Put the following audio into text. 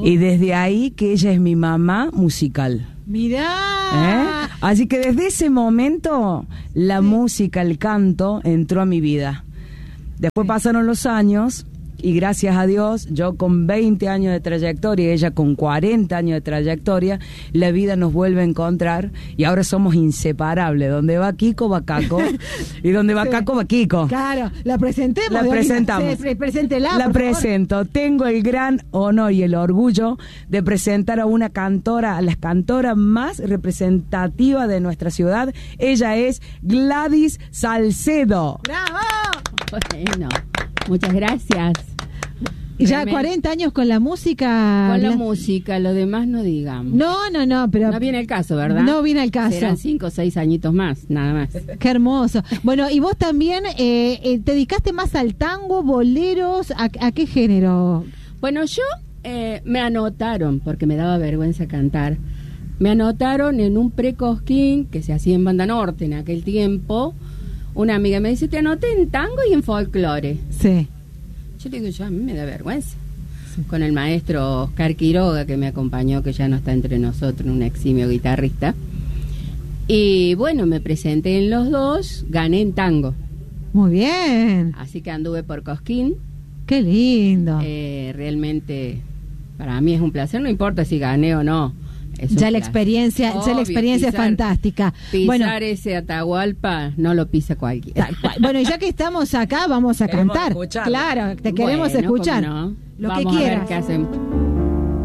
Y desde ahí que ella es mi mamá musical. Mirá. Así que desde ese momento la música, el canto entró a mi vida. Después pasaron los años y gracias a Dios, yo con 20 años de trayectoria, ella con 40 años de trayectoria, la vida nos vuelve a encontrar y ahora somos inseparables. Donde va Kiko, va Caco, y donde va Caco, va Kiko. Claro, la presentemos. La presentamos. Preséntela, la presento. Tengo el gran honor y el orgullo de presentar a una cantora, a la cantora más representativa de nuestra ciudad. Ella es Gladys Salcedo. ¡Bravo! Bueno, muchas gracias. Y ya 40 años con la música. Con la música, lo demás no digamos. No, pero... No viene el caso, ¿verdad? No viene el caso. Serán 5 o 6 añitos más, nada más. Qué hermoso. Bueno, y vos también te dedicaste más al tango, boleros, ¿a qué género? Bueno, yo me anotaron, porque me daba vergüenza cantar, me anotaron en un pre-cosquín que se hacía en Banda Norte en aquel tiempo. Una amiga me dice, te anoté en tango y en folclore. Sí. Yo le digo, a mí me da vergüenza. Sí. Con el maestro Oscar Quiroga, que me acompañó, que ya no está entre nosotros, un eximio guitarrista. Y bueno, me presenté en los dos, gané en tango. Muy bien. Así que anduve por Cosquín. Qué lindo. Realmente, para mí es un placer, no importa si gané o no. Ya la experiencia, es fantástica. Pisar ese Atahualpa no lo pisa cualquiera. Bueno, y ya que estamos acá, vamos a cantar. Escucharlo. Claro, te queremos escuchar. No. Lo Vamos que quieras. A ver qué hacemos.